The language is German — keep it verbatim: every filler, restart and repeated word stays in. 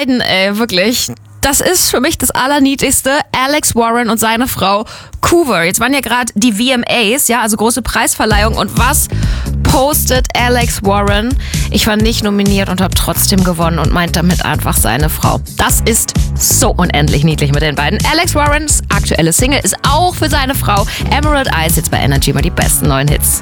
beiden, ey, wirklich. Das ist für mich das Allerniedlichste. Alex Warren und seine Frau Coover. Jetzt waren ja gerade die V M As, ja, also große Preisverleihung. Und was postet Alex Warren? Ich war nicht nominiert und habe trotzdem gewonnen und meint damit einfach seine Frau. Das ist so unendlich niedlich mit den beiden. Alex Warrens aktuelle Single ist auch für seine Frau Emerald Eyes. Jetzt bei Energy mal die besten neuen Hits.